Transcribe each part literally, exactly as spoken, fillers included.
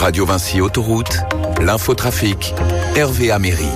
Radio Vinci Autoroute, l'infotrafic, Hervé Améry.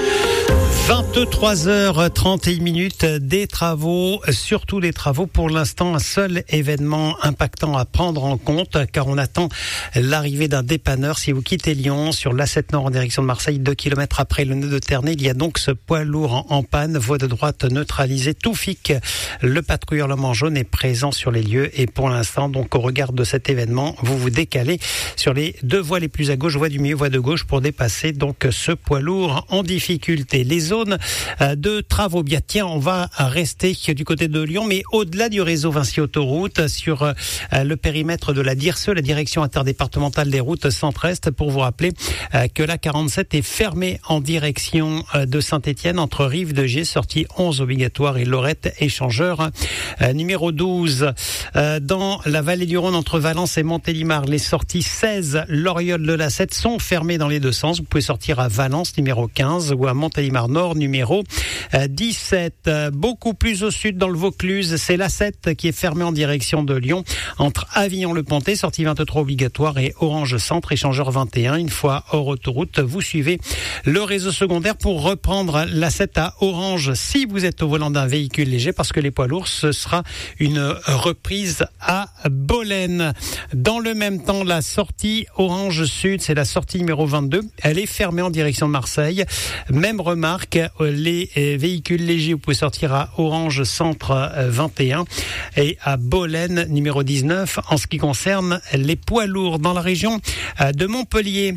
vingt-trois heures trente et une minutes, des travaux, surtout des travaux. Pour l'instant, un seul événement impactant à prendre en compte, car on attend l'arrivée d'un dépanneur. Si vous quittez Lyon sur l'A sept Nord en direction de Marseille, deux kilomètres après le nœud de Ternay, il y a donc ce poids lourd en, en panne, voie de droite neutralisée. Toufik, le patrouilleur Le Mans jaune, est présent sur les lieux et pour l'instant, donc au regard de cet événement, vous vous décalez sur les deux voies les plus à gauche, voie du milieu, voie de gauche, pour dépasser donc ce poids lourd en difficulté. Les zones de travaux, bien tiens, on va rester du côté de Lyon, mais au-delà du réseau Vinci Autoroute, sur le périmètre de la D I R S E, la direction interdépartementale des routes centre-est, pour vous rappeler que la quarante-sept est fermée en direction de Saint-Étienne entre Rive de Gier, sortie onze obligatoire, et Lorette, échangeur numéro douze. Dans la vallée du Rhône, entre Valence et Montélimar, les sorties seize, Loriol de la sept sont fermées dans les deux sens. Vous pouvez sortir à Valence numéro quinze ou à Montélimar Nord numéro dix-sept. Beaucoup plus au sud, dans le Vaucluse, c'est l'A sept qui est fermée en direction de Lyon entre Avignon-le-Pontet, sortie vingt-trois obligatoire, et Orange Centre, échangeur vingt et un. Une fois hors autoroute, vous suivez le réseau secondaire pour reprendre l'A sept à Orange si vous êtes au volant d'un véhicule léger, parce que les poids lourds, ce sera une reprise à Bolène. Dans le même temps, la sortie Orange Sud, c'est la sortie numéro vingt-deux, elle est fermée en direction de Marseille. Même remarque, les véhicules légers, vous pouvez sortir à Orange Centre vingt et un et à Bolène numéro dix-neuf. En ce qui concerne les poids lourds dans la région de Montpellier,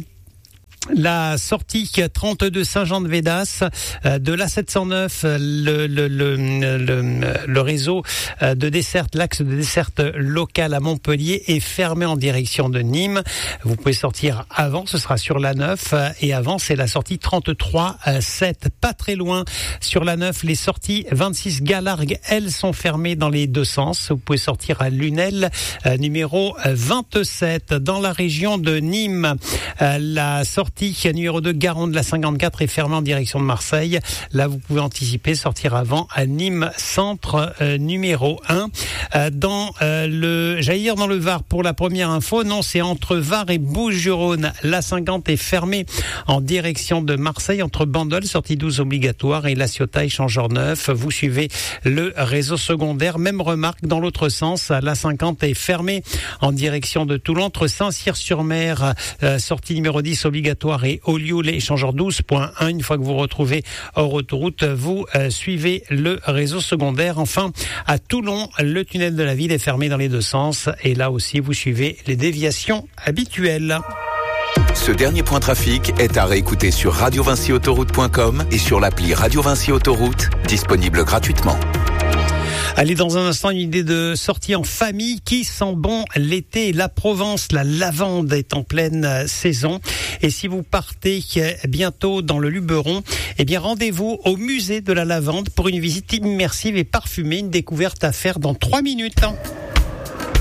la sortie trente-deux Saint-Jean-de-Védas de l'A sept cent neuf, le, le, le, le, le réseau de desserte, l'axe de desserte locale à Montpellier est fermé en direction de Nîmes. Vous pouvez sortir avant, ce sera sur la neuf, et avant c'est la sortie trente-trois sept. Pas très loin sur la neuf, les sorties vingt-six Galargues, elles sont fermées dans les deux sens. Vous pouvez sortir à Lunel numéro vingt-sept. Dans la région de Nîmes, la sortie numéro deux Garonne de la cinquante-quatre est fermée en direction de Marseille. Là, vous pouvez anticiper, sortir avant à Nîmes Centre euh, numéro un. Euh, dans euh, le, j'allais dire dans le Var, pour la première info, non, c'est entre Var et Bouches-du-Rhône. La cinquante est fermée en direction de Marseille entre Bandol, sortie douze obligatoire, et La Ciotat, échangeur neuf. Vous suivez le réseau secondaire. Même remarque dans l'autre sens, la cinquante est fermée en direction de Toulon entre Saint-Cyr-sur-Mer, euh, sortie numéro dix obligatoire, et Olioul, échangeur douze point un. Une fois que vous retrouvez hors autoroute, vous euh, suivez le réseau secondaire. Enfin, à Toulon, le tunnel de la ville est fermé dans les deux sens, et là aussi vous suivez les déviations habituelles. Ce dernier point trafic est à réécouter sur radio vinci autoroute point com et sur l'appli Radio Vinci Autoroute, disponible gratuitement. Allez, dans un instant, une idée de sortie en famille qui sent bon l'été. La Provence, la lavande est en pleine saison. Et si vous partez bientôt dans le Luberon, eh bien, rendez-vous au musée de la lavande pour une visite immersive et parfumée. Une découverte à faire dans trois minutes.